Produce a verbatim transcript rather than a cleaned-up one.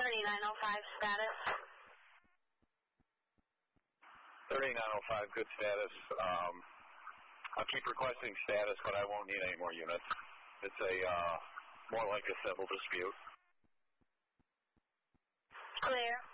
thirty-nine oh five status. thirty-nine oh five, good status. Um, I'll keep requesting status, but I won't need any more units. It's a uh, more like a civil dispute. Clear.